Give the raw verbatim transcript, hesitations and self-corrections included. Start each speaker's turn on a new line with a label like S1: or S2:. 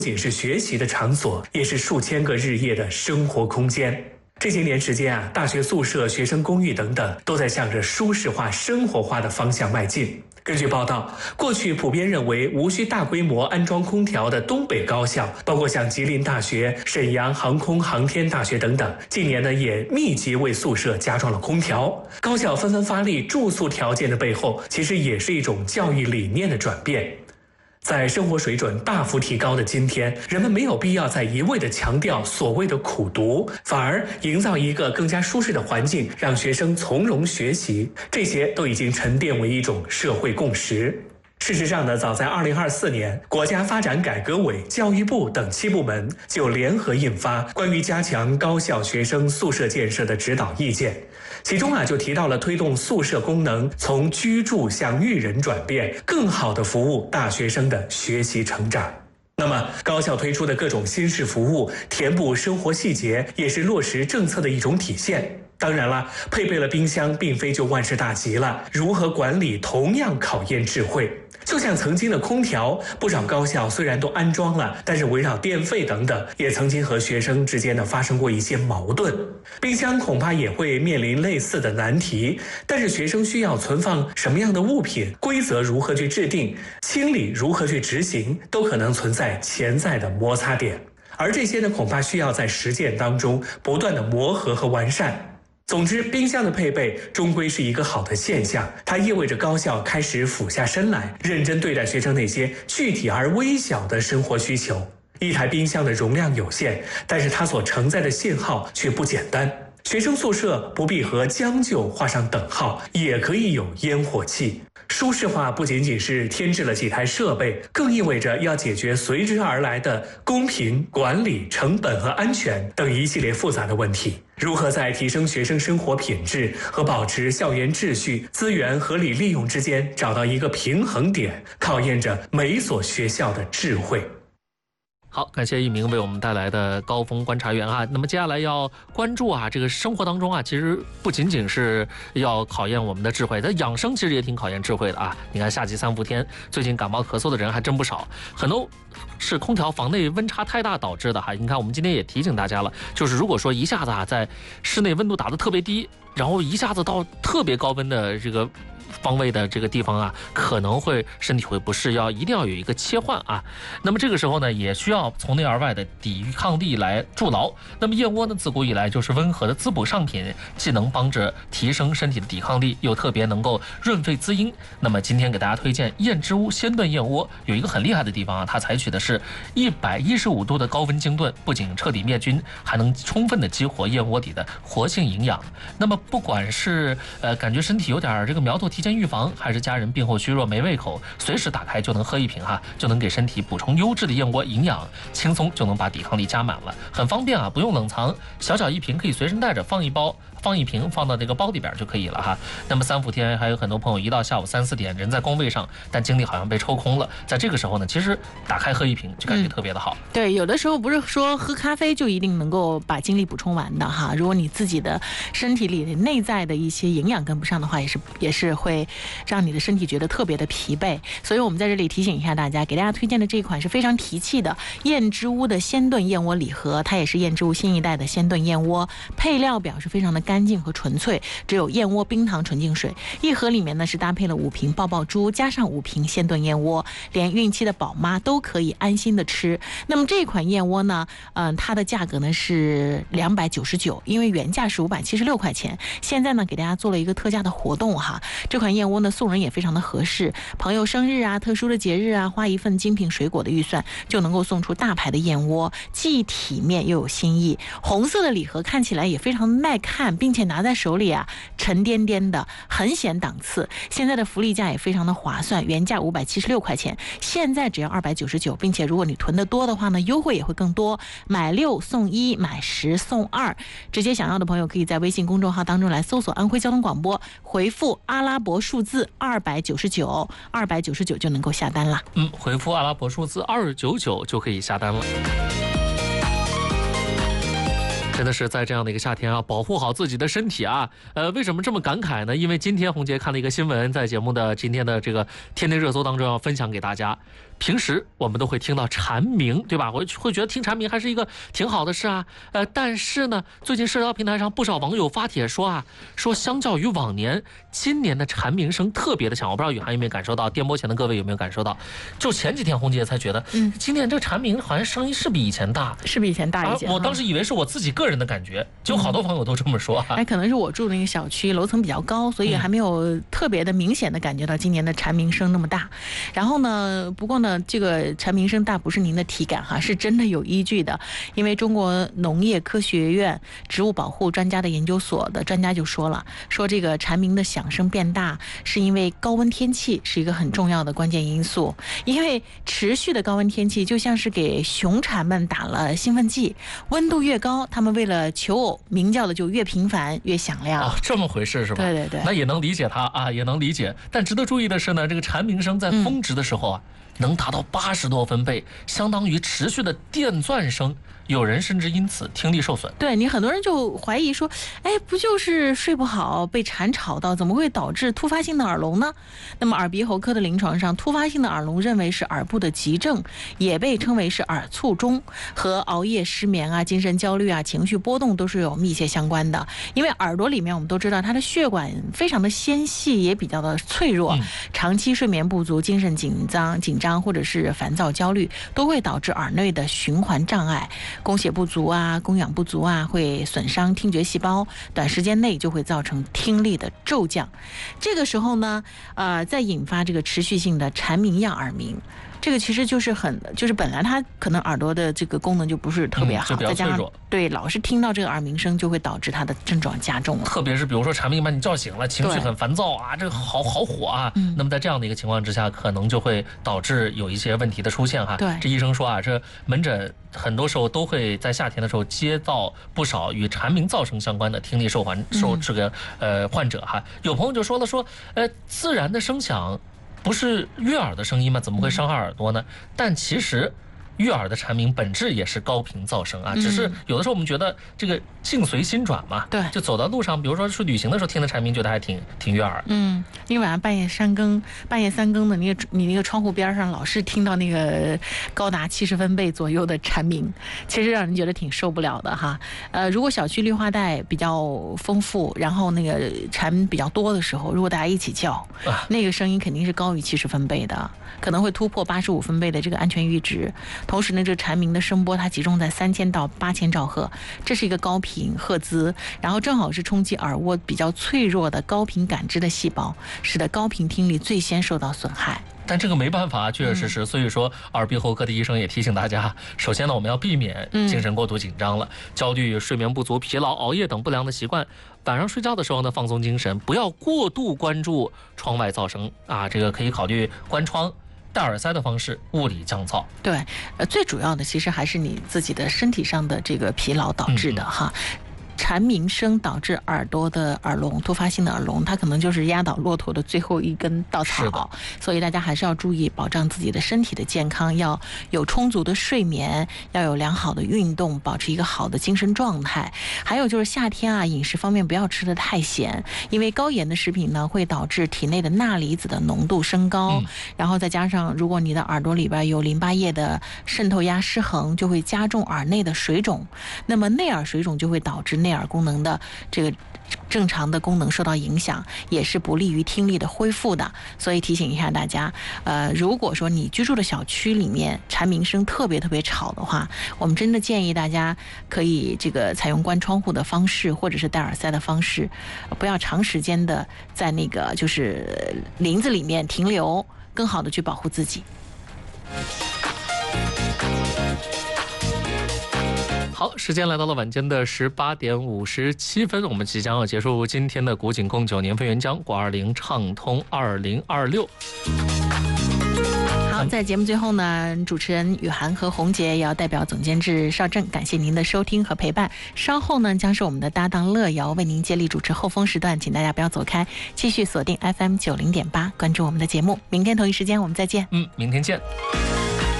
S1: 不仅是学习的场所，也是数千个日夜的生活空间。这些年时间啊，大学宿舍、学生公寓等等，都在向着舒适化、生活化的方向迈进。根据报道，过去普遍认为无需大规模安装空调的东北高校，包括像吉林大学、沈阳航空航天大学等等，近年呢也密集为宿舍加装了空调。高校纷纷发力住宿条件的背后，其实也是一种教育理念的转变。在生活水准大幅提高的今天，人们没有必要再一味地强调所谓的苦读，反而营造一个更加舒适的环境，让学生从容学习，这些都已经沉淀为一种社会共识。事实上呢，早在二零二四年，国家发展改革委、教育部等七部门就联合印发关于加强高校学生宿舍建设的指导意见，其中啊就提到了推动宿舍功能从居住向育人转变，更好地服务大学生的学习成长。那么高校推出的各种新式服务，填补生活细节，也是落实政策的一种体现。当然了，配备了冰箱并非就万事大吉了，如何管理同样考验智慧。就像曾经的空调，不少高校虽然都安装了，但是围绕电费等等，也曾经和学生之间呢发生过一些矛盾。冰箱恐怕也会面临类似的难题，但是学生需要存放什么样的物品，规则如何去制定，清理如何去执行，都可能存在潜在的摩擦点。而这些呢，恐怕需要在实践当中不断的磨合和完善。总之，冰箱的配备终归是一个好的现象，它意味着高校开始俯下身来，认真对待学生那些具体而微小的生活需求。一台冰箱的容量有限，但是它所承载的信号却不简单。学生宿舍不必和将就画上等号，也可以有烟火气。舒适化不仅仅是添置了几台设备，更意味着要解决随之而来的公平、管理、成本和安全等一系列复杂的问题。如何在提升学生生活品质和保持校园秩序、资源合理利用之间找到一个平衡点，考验着每所学校的智慧。
S2: 好，感谢一鸣为我们带来的高峰观察员啊。那么接下来要关注啊，这个生活当中啊，其实不仅仅是要考验我们的智慧，但养生其实也挺考验智慧的啊。你看夏季三伏天，最近感冒咳嗽的人还真不少，很多是空调房内温差太大导致的哈。你看我们今天也提醒大家了，就是如果说一下子啊在室内温度打得特别低，然后一下子到特别高温的这个方位的这个地方啊，可能会身体会不适，要一定要有一个切换啊。那么这个时候呢，也需要从内而外的抵御抗力来筑牢。那么燕窝呢，自古以来就是温和的滋补上品，既能帮着提升身体的抵抗力，又特别能够润肺滋阴。那么今天给大家推荐燕之屋鲜炖燕窝，有一个很厉害的地方啊，它采取的是一百一十五度的高温精炖，不仅彻底灭菌，还能充分的激活燕窝底的活性营养。那么不管是呃感觉身体有点这个苗头提前预防，还是家人病后虚弱没胃口，随时打开就能喝一瓶哈，就能给身体补充优质的燕窝营养，轻松就能把抵抗力加满了，很方便啊，不用冷藏，小小一瓶可以随身带着，放一包放一瓶放到这个包里边就可以了哈。那么三伏天还有很多朋友一到下午三四点人在工位上，但精力好像被抽空了，在这个时候呢，其实打开喝一瓶就感觉特别的好、嗯、
S3: 对，有的时候不是说喝咖啡就一定能够把精力补充完的哈，如果你自己的身体里内在的一些营养跟不上的话，也是也是会让你的身体觉得特别的疲惫。所以我们在这里提醒一下大家，给大家推荐的这一款是非常提气的燕之屋的鲜炖燕窝礼盒，它也是燕之屋新一代的鲜炖燕窝，配料表是非常的干净和纯粹，只有燕窝、冰糖、纯净水。一盒里面呢是搭配了五瓶爆爆珠，加上五瓶鲜炖燕窝，连孕期的宝妈都可以安心的吃。那么这款燕窝呢，嗯、呃，它的价格呢是两百九十九，因为原价是五百七十六块钱，现在呢给大家做了一个特价的活动哈。这款燕窝呢送人也非常的合适，朋友生日啊、特殊的节日啊，花一份精品水果的预算就能够送出大牌的燕窝，既体面又有新意。红色的礼盒看起来也非常耐看，并且拿在手里啊沉甸甸的，很显档次。现在的福利价也非常的划算，原价五百七十六块钱，现在只要二百九十九，并且如果你囤得多的话呢，优惠也会更多，买六送一，买十送二。直接想要的朋友可以在微信公众号当中来搜索安徽交通广播，回复阿拉伯数字二百九十九，二百九十九就能够下单了。
S2: 嗯，回复阿拉伯数字二九九就可以下单了。真的是在这样的一个夏天啊，保护好自己的身体啊。呃，为什么这么感慨呢？因为今天红杰看了一个新闻，在节目的今天的这个天天热搜当中要分享给大家。 平时我们都会听到蝉鸣，对吧？我会觉得听蝉鸣还是一个挺好的事啊。呃，但是呢，最近社交平台上不少网友发帖说啊，说相较于往年，今年的蝉鸣声特别的响。我不知道雨涵有没有感受到，电波前的各位有没有感受到？就前几天红姐才觉得，嗯，今年这个蝉鸣好像声音是比以前大，
S3: 是比以前大一些。
S2: 啊、我当时以为是我自己个人的感觉，就好多朋友都这么说、啊。
S3: 哎，可能是我住的那个小区楼层比较高，所以还没有特别的明显的感觉到今年的蝉鸣声那么大。然后呢，不过呢，这个蝉鸣声大不是您的体感哈，是真的有依据的。因为中国农业科学院植物保护专家的研究所的专家就说了，说这个蝉鸣的响声变大，是因为高温天气是一个很重要的关键因素。因为持续的高温天气就像是给雄蝉们打了兴奋剂，温度越高，它们为了求偶，鸣叫的就越频繁越响亮。
S2: 哦，这么回事是吧？
S3: 对对对，
S2: 那也能理解它啊，也能理解。但值得注意的是呢，这个蝉鸣声在峰值的时候啊，嗯、能达到八十多分贝，相当于持续的电钻声。有人甚至因此听力受损。
S3: 对，你很多人就怀疑说，哎，不就是睡不好被蝉吵到，怎么会导致突发性的耳聋呢？那么耳鼻喉科的临床上，突发性的耳聋认为是耳部的急症，也被称为是耳卒中，和熬夜失眠啊、精神焦虑啊、情绪波动都是有密切相关的。因为耳朵里面我们都知道它的血管非常的纤细，也比较的脆弱，嗯、长期睡眠不足、精神紧张、紧张或者是烦躁、焦虑，都会导致耳内的循环障碍。供血不足啊，供氧不足啊，会损伤听觉细胞，短时间内就会造成听力的骤降。这个时候呢，呃，再引发这个持续性的蝉鸣样耳鸣。这个其实就是很，就是本来他可能耳朵的这个功能就不是特别好，
S2: 嗯、再
S3: 加上对老是听到这个耳鸣声，就会导致他的症状加重了。
S2: 特别是比如说蝉鸣把你叫醒了，情绪很烦躁啊，这个好好火啊、嗯，那么在这样的一个情况之下，可能就会导致有一些问题的出现哈。
S3: 对，
S2: 这医生说啊，这门诊很多时候都会在夏天的时候接到不少与蝉鸣噪声相关的听力受患受这个呃患者哈。有朋友就说了说，呃，自然的声响。不是悦耳的声音吗？怎么会伤害耳朵呢？但其实悦耳的蝉鸣本质也是高频噪声啊，只是有的时候我们觉得这个境随心转嘛，
S3: 对，
S2: 就走到路上，比如说去旅行的时候听的蝉鸣，觉得还挺挺悦耳。
S3: 嗯，你晚上半夜三更、半夜三更的那个你那个窗户边上老是听到那个高达七十分贝左右的蝉鸣，其实让人觉得挺受不了的哈。呃，如果小区绿化带比较丰富，然后那个蝉比较多的时候，如果大家一起叫，啊、那个声音肯定是高于七十分贝的，可能会突破八十五分贝的这个安全阈值。同时呢，这个蝉鸣的声波它集中在三千到八千兆赫，这是一个高频赫兹，然后正好是冲击耳蜗比较脆弱的高频感知的细胞，使得高频听力最先受到损害。
S2: 但这个没办法，确确实实，所以说耳鼻喉科的医生也提醒大家，首先呢，我们要避免精神过度紧张了，焦虑、睡眠不足、疲劳、熬夜等不良的习惯。晚上睡觉的时候呢，放松精神，不要过度关注窗外噪声啊，这个可以考虑关窗。戴耳塞的方式物理降噪。
S3: 对，呃，最主要的其实还是你自己的身体上的这个疲劳导致的哈。嗯蝉鸣声导致耳朵的耳聋，突发性的耳聋，它可能就是压倒骆驼的最后一根稻草，所以大家还是要注意保障自己的身体的健康，要有充足的睡眠，要有良好的运动，保持一个好的精神状态。还有就是夏天啊，饮食方面不要吃得太咸，因为高盐的食品呢会导致体内的钠离子的浓度升高，嗯、然后再加上如果你的耳朵里边有淋巴液的渗透压失衡，就会加重耳内的水肿，那么内耳水肿就会导致内耳功能的这个正常的功能受到影响，也是不利于听力的恢复的。所以提醒一下大家，呃，如果说你居住的小区里面蝉鸣声特别特别吵的话，我们真的建议大家可以这个采用关窗户的方式，或者是戴耳塞的方式，不要长时间的在那个就是林子里面停留，更好的去保护自己。
S2: 好，时间来到了晚间的十八点五十七分，我们即将要结束今天的古井贡酒年份原浆国二零畅通二零二六。
S3: 好，在节目最后呢，主持人雨涵和洪杰也要代表总监制邵正感谢您的收听和陪伴。稍后呢，将是我们的搭档乐瑶为您接力主持后风时段，请大家不要走开，继续锁定 F M 九零点八，关注我们的节目。明天同一时间我们再见。
S2: 嗯，明天见。